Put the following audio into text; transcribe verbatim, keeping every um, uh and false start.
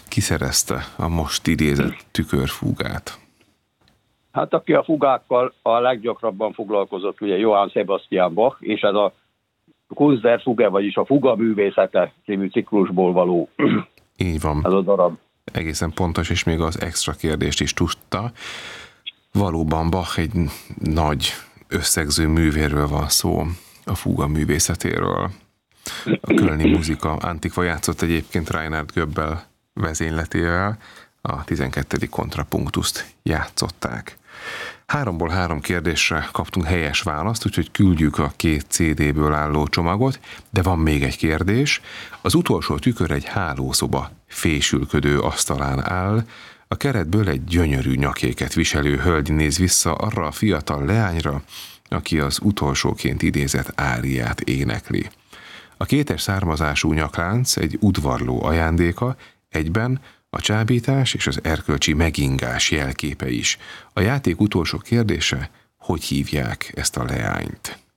ki szerezte a most idézett tükörfúgát? Hát aki a fugákkal a leggyakrabban foglalkozott, ugye Johann Sebastian Bach, és ez a Kunst der Fuge, vagyis a Fuga művészete című ciklusból való. Így van. Ez a darab. Egészen pontos, és még az extra kérdést is tudta. Valóban Bach egy nagy összegző művéről van szó, a fuga művészetéről. A kölni muzika antikva játszott egyébként Reinhard Goebbels vezényletével, a tizenkettedik kontrapunktuszt játszották. Háromból három kérdésre kaptunk helyes választ, úgyhogy küldjük a két cé déből álló csomagot, de van még egy kérdés. Az utolsó tükör egy hálószoba fésülködő asztalán áll, a keretből egy gyönyörű nyakéket viselő hölgy néz vissza arra a fiatal leányra, aki az utolsóként idézett áriát énekli. A kétes származású nyaklánc egy udvarló ajándéka, egyben a csábítás és az erkölcsi megingás jelképe is. A játék utolsó kérdése, hogy hívják ezt a leányt?